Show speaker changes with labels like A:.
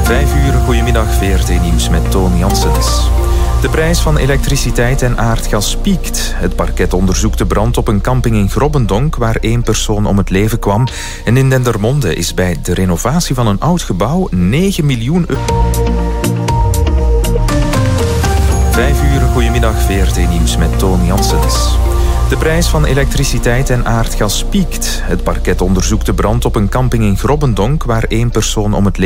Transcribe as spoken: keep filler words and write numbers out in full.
A: Vijf uur, goedemiddag, V R T Nieuws met Toon Janssens. De prijs van elektriciteit en aardgas piekt. Het parket onderzoekt de brand op een camping in Grobbendonk waar één persoon om het leven kwam. En in Dendermonde is bij de renovatie van een oud gebouw negen miljoen euro. Vijf uur, goedemiddag, V R T Nieuws met Toon Janssens. De prijs van elektriciteit en aardgas piekt. Het parket onderzoekt de brand op een camping in Grobbendonk waar één persoon om het leven